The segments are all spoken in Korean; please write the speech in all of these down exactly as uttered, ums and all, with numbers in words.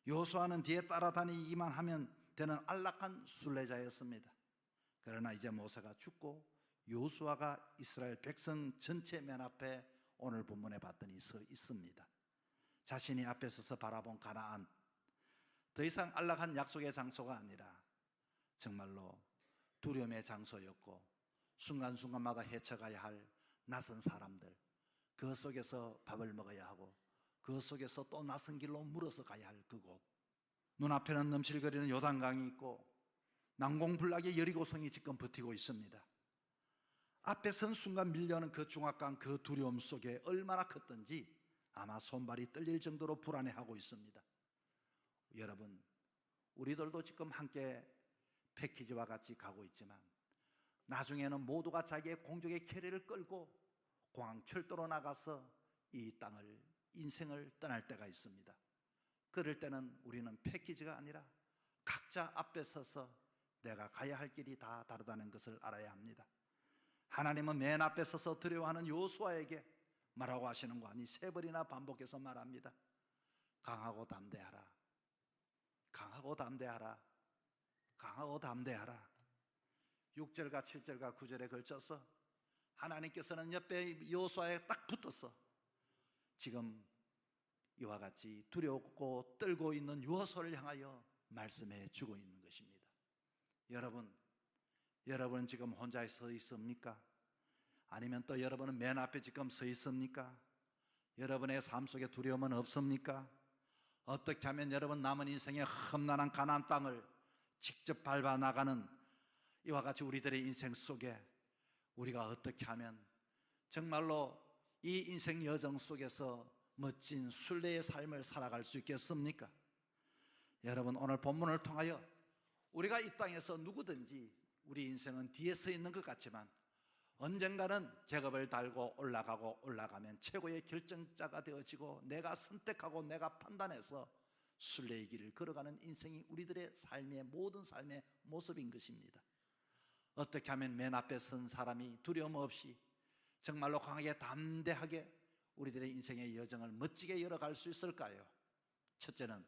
여호수아는 뒤에 따라다니기만 하면 되는 안락한 순례자였습니다. 그러나 이제 모세가 죽고 여호수아가 이스라엘 백성 전체 맨 앞에 오늘 본문에 봤더니 서 있습니다. 자신이 앞에 서서 바라본 가나안, 더 이상 안락한 약속의 장소가 아니라 정말로 두려움의 장소였고 순간순간마다 헤쳐가야 할 낯선 사람들, 그 속에서 밥을 먹어야 하고 그 속에서 또 낯선 길로 물어서 가야 할 그곳, 눈앞에는 넘실거리는 요단강이 있고 난공불락의 여리고성이 지금 버티고 있습니다. 앞에 선 순간 밀려오는 그 중압감, 그 두려움 속에 얼마나 컸던지 아마 손발이 떨릴 정도로 불안해하고 있습니다. 여러분, 우리들도 지금 함께 패키지와 같이 가고 있지만 나중에는 모두가 자기의 공족의 캐리를 끌고 공항 철도로 나가서 이 땅을, 인생을 떠날 때가 있습니다. 그럴 때는 우리는 패키지가 아니라 각자 앞에 서서 내가 가야 할 길이 다 다르다는 것을 알아야 합니다. 하나님은 맨 앞에 서서 두려워하는 여호수아에게 말하고 하시는 거 아니 세 번이나 반복해서 말합니다. 강하고 담대하라, 강하고 담대하라, 강하고 담대하라. 육 절과 칠 절과 구 절에 걸쳐서 하나님께서는 옆에 여호수아에 딱 붙어서 지금 이와 같이 두렵고 떨고 있는 여호수아를 향하여 말씀해 주고 있는 것입니다. 여러분, 여러분은 지금 혼자 서 있습니까? 아니면 또 여러분은 맨 앞에 지금 서 있습니까? 여러분의 삶 속에 두려움은 없습니까? 어떻게 하면 여러분 남은 인생의 험난한 가나안 땅을 직접 밟아 나가는 이와 같이 우리들의 인생 속에 우리가 어떻게 하면 정말로 이 인생 여정 속에서 멋진 순례의 삶을 살아갈 수 있겠습니까? 여러분, 오늘 본문을 통하여 우리가 이 땅에서 누구든지 우리 인생은 뒤에 서 있는 것 같지만 언젠가는 계급을 달고 올라가고 올라가면 최고의 결정자가 되어지고 내가 선택하고 내가 판단해서 순례의 길을 걸어가는 인생이 우리들의 삶의 모든 삶의 모습인 것입니다. 어떻게 하면 맨 앞에 선 사람이 두려움 없이 정말로 강하게 담대하게 우리들의 인생의 여정을 멋지게 열어갈 수 있을까요? 첫째는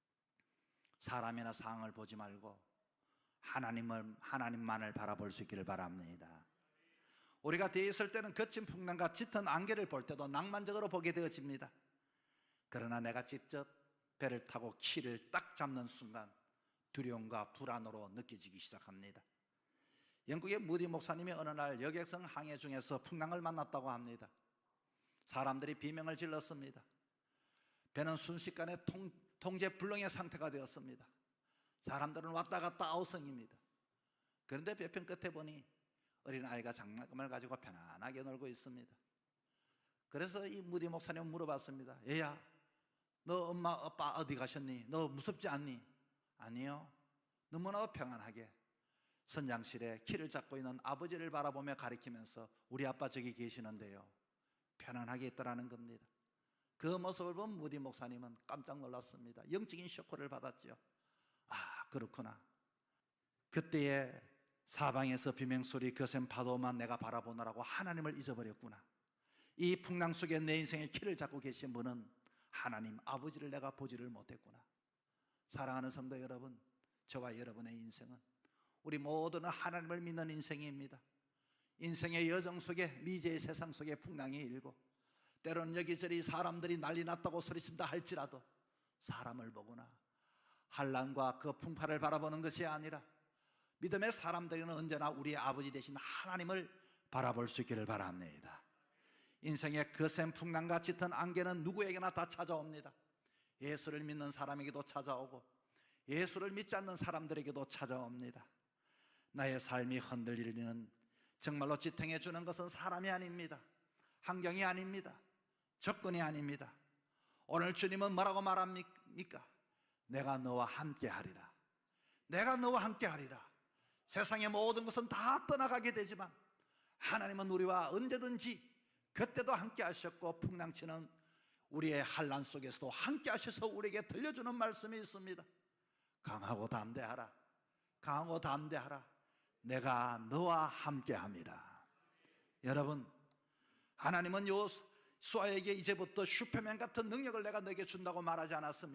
사람이나 상황을 보지 말고 하나님을, 하나님만을 바라볼 수 있기를 바랍니다. 우리가 뒤에 있을 때는 거친 풍랑과 짙은 안개를 볼 때도 낭만적으로 보게 되어집니다. 그러나 내가 직접 배를 타고 키를 딱 잡는 순간 두려움과 불안으로 느껴지기 시작합니다. 영국의 무디 목사님이 어느 날 여객선 항해 중에서 풍랑을 만났다고 합니다. 사람들이 비명을 질렀습니다. 배는 순식간에 통, 통제불능의 상태가 되었습니다. 사람들은 왔다 갔다 아우성입니다. 그런데 배편 끝에 보니 어린아이가 장난감을 가지고 편안하게 놀고 있습니다. 그래서 이 무디 목사님은 물어봤습니다. 얘야, 너 엄마 아빠 어디 가셨니? 너 무섭지 않니? 아니요, 너무나 평안하게 선장실에 키를 잡고 있는 아버지를 바라보며 가리키면서 우리 아빠 저기 계시는데요, 편안하게 있더라는 겁니다. 그 모습을 본 무디 목사님은 깜짝 놀랐습니다. 영적인 쇼크를 받았죠. 아, 그렇구나. 그때의 사방에서 비명소리, 거센 파도만 내가 바라보느라고 하나님을 잊어버렸구나. 이 풍랑 속에 내 인생의 키를 잡고 계신 분은 하나님 아버지를 내가 보지를 못했구나. 사랑하는 성도 여러분, 저와 여러분의 인생은 우리 모두는 하나님을 믿는 인생입니다. 인생의 여정 속에 미제의 세상 속에 풍랑이 일고 때로는 여기저기 사람들이 난리 났다고 소리친다 할지라도 사람을 보거나 환난과 그 풍파를 바라보는 것이 아니라 믿음의 사람들은 언제나 우리의 아버지 되신 하나님을 바라볼 수 있기를 바랍니다. 인생의 거센 풍랑과 짙은 안개는 누구에게나 다 찾아옵니다. 예수를 믿는 사람에게도 찾아오고 예수를 믿지 않는 사람들에게도 찾아옵니다. 나의 삶이 흔들리는 정말로 지탱해 주는 것은 사람이 아닙니다. 환경이 아닙니다. 조건이 아닙니다. 오늘 주님은 뭐라고 말합니까? 내가 너와 함께 하리라. 내가 너와 함께 하리라. 세상의 모든 것은 다 떠나가게 되지만 하나님은 우리와 언제든지 그때도 함께 하셨고 풍랑치는 우리의 환난 속에서도 함께 하셔서 우리에게 들려주는 말씀이 있습니다. 강하고 담대하라. 강하고 담대하라. 내가 너와 함께 함이라. 여러분, 하나님은 여호수아에게 이제부터 슈퍼맨 같은 능력을 내가 너에게 준다고 말하지 않았습니다.